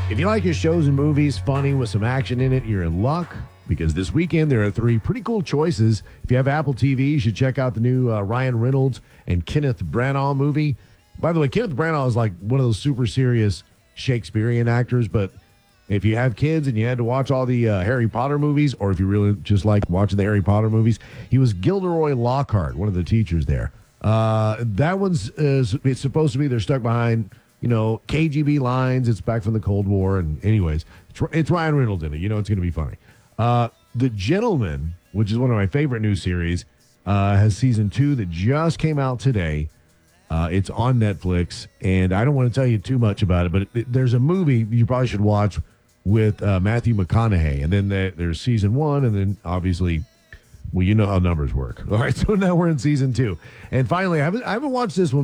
If you like your shows and movies, funny with some action in it, you're in luck because this weekend there are 3 pretty cool choices. If you have Apple TV, you should check out the new Ryan Reynolds and Kenneth Branagh movie. By the way, Kenneth Branagh is like one of those super serious Shakespearean actors, but if you have kids and you had to watch all the Harry Potter movies, or if you really just like watching the Harry Potter movies, he was Gilderoy Lockhart, one of the teachers there. That one's it's supposed to be they're stuck behind, KGB lines. It's back from the Cold War. And anyways, it's Ryan Reynolds in it. You know it's going to be funny. The Gentleman, which is one of my favorite new series, has season 2 that just came out today. It's on Netflix, and I don't want to tell you too much about it, but there's a movie you probably should watch with Matthew McConaughey, and then there's season 1, and then obviously, well, you know how numbers work. All right, so now we're in season 2. And finally, I haven't watched this one